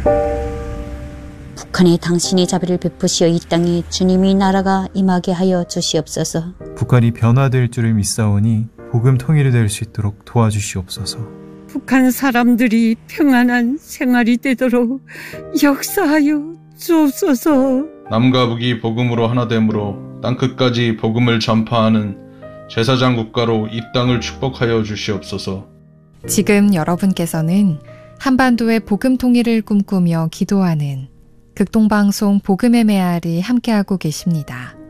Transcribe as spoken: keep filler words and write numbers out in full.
북한에 당신의 자비를 베푸시어 이 땅에 주님이 나라가 임하게 하여 주시옵소서. 북한이 변화될 줄을 믿사오니 복음 통일이 될 수 있도록 도와주시옵소서. 북한 사람들이 평안한 생활이 되도록 역사하여 주옵소서. 남과 북이 복음으로 하나됨으로 땅끝까지 복음을 전파하는 제사장 국가로 이 땅을 축복하여 주시옵소서. 지금 여러분께서는 한반도의 복음 통일을 꿈꾸며 기도하는 극동방송 복음의 메아리 함께하고 계십니다.